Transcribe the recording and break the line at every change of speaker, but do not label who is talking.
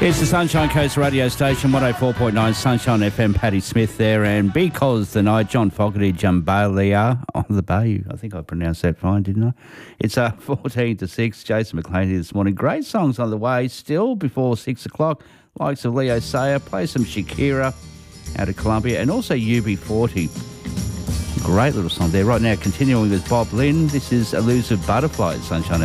It's the Sunshine Coast radio station, 104.9 Sunshine FM, Paddy Smith there, and Because the Night, John Fogerty, Jambalia on the Bayou. I think I pronounced that fine, didn't I? It's 14 to 6, Jason McLean here this morning. Great songs on the way still before 6 o'clock, likes of Leo Sayer, play some Shakira out of Colombia, and also UB40. Great little song there. Right now, continuing with Bob Lynn, this is Elusive Butterfly at Sunshine